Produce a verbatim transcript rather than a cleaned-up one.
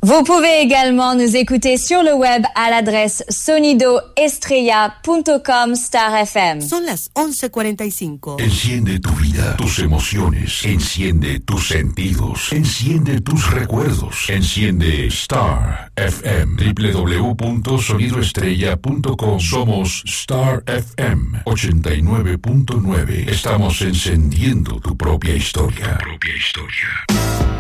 Vous pouvez également nous écouter sur le web à l'adresse sonido estrella punto com Star F M. Son las once cuarenta y cinco. Enciende tu vida, tus emociones, enciende tus sentidos, enciende tus recuerdos, enciende Star F M. doble u doble u doble u punto sonido estrella punto com. Somos Star F M ochenta y nueve punto nueve. Estamos encendiendo tu propia historia. Tu propia historia.